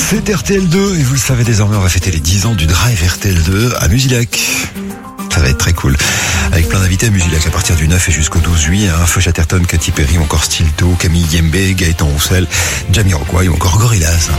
C'est RTL2 et vous le savez désormais, on va fêter les 10 ans du Drive RTL2 à Musilac. Ça va être très cool. Avec plein d'invités à Musilac à partir du 9 et jusqu'au 12 juillet. Feu Chatterton, Katy Perry ou encore Stilto, Camille Yembe, Gaëtan Roussel, Jamiroquai ou encore Gorillaz.